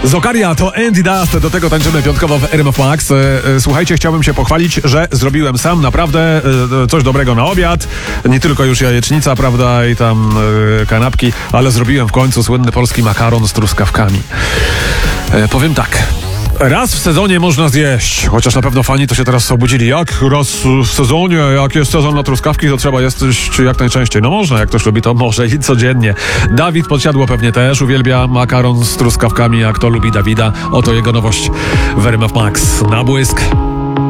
Zokaria to Andy Dust, do tego tańczymy piątkowo w RMF Max. Słuchajcie, chciałbym się pochwalić, że zrobiłem sam naprawdę coś dobrego na obiad. Nie tylko już jajecznica, prawda, i tam kanapki, ale zrobiłem w końcu słynny polski makaron z truskawkami. Powiem tak. Raz w sezonie można zjeść, chociaż na pewno fani to się teraz obudzili. Jak raz w sezonie, jak jest sezon na truskawki, to trzeba jeść jak najczęściej. No można, jak ktoś lubi, to może i codziennie. Dawid Podsiadło pewnie też uwielbia makaron z truskawkami, jak to lubi Dawida. Oto jego nowość w RMF Max. Na błysk.